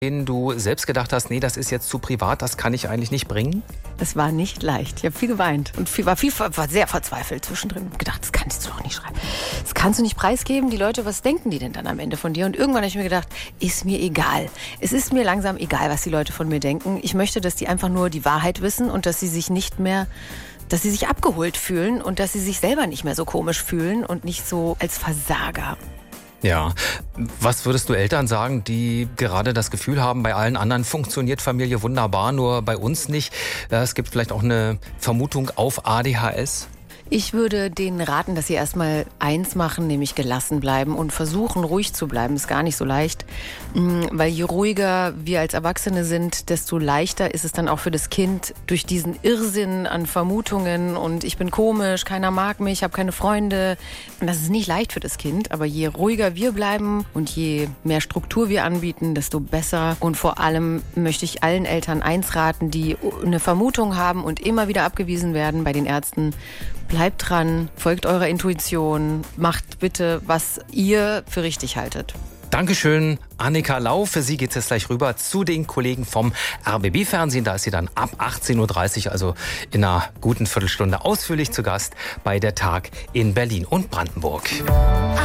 denen du selbst gedacht hast, nee, das ist jetzt zu privat, das kann ich eigentlich nicht bringen? Es war nicht leicht. Ich habe viel geweint und war sehr verzweifelt zwischendrin. Ich gedacht, das kannst du doch nicht schreiben. Das kannst du nicht preisgeben. Die Leute, was denken die denn dann am Ende von dir? Und irgendwann habe ich mir gedacht, ist mir egal. Es ist mir langsam egal, was die Leute von mir denken. Ich möchte, dass die einfach nur die Wahrheit wissen und dass sie sich abgeholt fühlen und dass sie sich selber nicht mehr so komisch fühlen und nicht so als Versager. Ja, was würdest du Eltern sagen, die gerade das Gefühl haben, bei allen anderen funktioniert Familie wunderbar, nur bei uns nicht? Es gibt vielleicht auch eine Vermutung auf ADHS? Ich würde denen raten, dass sie erstmal eins machen, nämlich gelassen bleiben und versuchen, ruhig zu bleiben. Ist gar nicht so leicht, weil je ruhiger wir als Erwachsene sind, desto leichter ist es dann auch für das Kind durch diesen Irrsinn an Vermutungen und ich bin komisch, keiner mag mich, ich habe keine Freunde. Und das ist nicht leicht für das Kind, aber je ruhiger wir bleiben und je mehr Struktur wir anbieten, desto besser. Und vor allem möchte ich allen Eltern eins raten, die eine Vermutung haben und immer wieder abgewiesen werden bei den Ärzten. Bleibt dran, folgt eurer Intuition, macht bitte, was ihr für richtig haltet. Dankeschön, Annika Lau. Für Sie geht es jetzt gleich rüber zu den Kollegen vom RBB-Fernsehen. Da ist sie dann ab 18.30 Uhr, also in einer guten Viertelstunde, ausführlich zu Gast bei der Tag in Berlin und Brandenburg.